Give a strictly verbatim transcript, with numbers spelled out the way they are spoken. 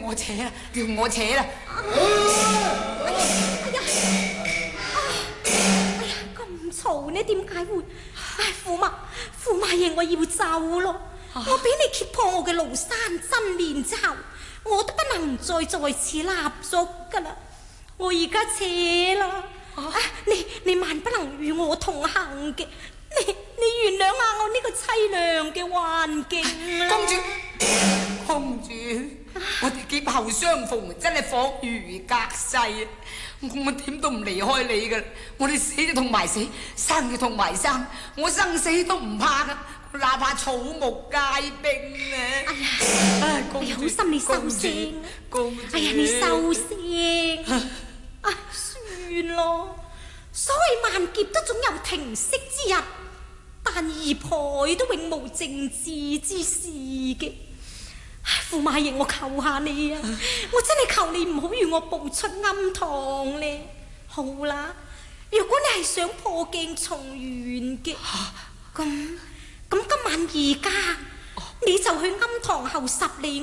我扯啦，叫我扯啦！ 哎呀，哎呀，咁嘈呢？點解會？唉，駙馬，駙馬爺，我要走咯！我俾你揭破我嘅廬山真面之後，我都不能再在此立足噶啦！我而家扯啦！啊，你你萬不能與我同行嘅，你你原諒下我呢個凄涼嘅環境啦！ 公主，公主，我哋劫後相逢，真係恍如隔世啊！我點都唔離開你噶，我哋死就同埋死，生就同埋生，我生死都唔怕噶，哪怕草木皆兵咧！ 哎呀， 唉， 哎呀，好心你收聲！ 公主， 哎呀，你收聲！啊，算咯，所謂萬劫都總有停息之日，但二婆都永無靜止之時嘅。駙馬爺，我求下你啊！我真係求你唔好與我步出庵堂咧。好啦，如果你係想破鏡重圓嘅，咁咁今晚而家你就去庵堂後十里